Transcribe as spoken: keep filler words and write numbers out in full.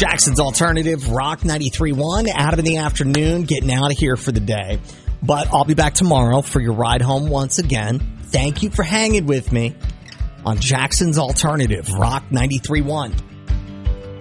Jackson's Alternative, Rock ninety-three point one. Adam in the afternoon, getting out of here for the day. But I'll be back tomorrow for your ride home once again. Thank you for hanging with me on Jackson's Alternative, Rock ninety-three point one.